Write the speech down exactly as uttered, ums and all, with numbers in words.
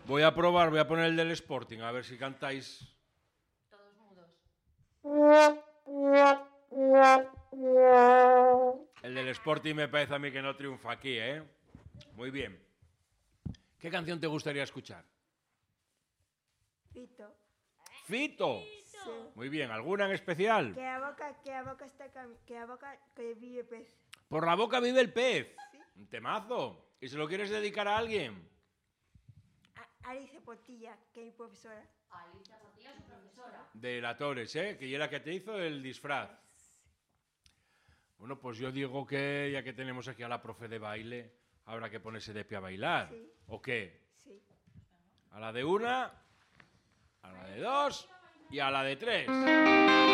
Voy a probar, voy a poner el del Sporting, a ver si cantáis. Todos mudos. El del Sporting me parece a mí que no triunfa aquí, ¿eh? Muy bien. ¿Qué canción te gustaría escuchar? Fito. ¡Fito! Sí. Muy bien, ¿alguna en especial? Que a boca, que a boca está cami- que a boca que vive pez. Por la boca vive el pez. Sí. Un temazo. ¿Y se lo quieres dedicar a alguien? A Alicia Portilla, que es mi profesora. Alicia Portilla es su profesora. De la Torres, ¿eh? Que era que te hizo el disfraz. Bueno, pues yo digo que ya que tenemos aquí a la profe de baile, habrá que ponerse de pie a bailar. Sí. ¿O qué? Sí. A la de una, a la de dos y a la de tres.